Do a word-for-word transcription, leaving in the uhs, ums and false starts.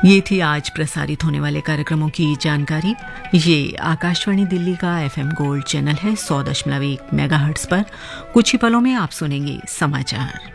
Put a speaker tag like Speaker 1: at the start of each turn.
Speaker 1: ये थी आज प्रसारित होने वाले कार्यक्रमों की जानकारी। ये आकाशवाणी दिल्ली का एफएम गोल्ड चैनल है सौ दशमलव एक मेगाहर्ट्ज पर। कुछ ही पलों में आप सुनेंगे समाचार।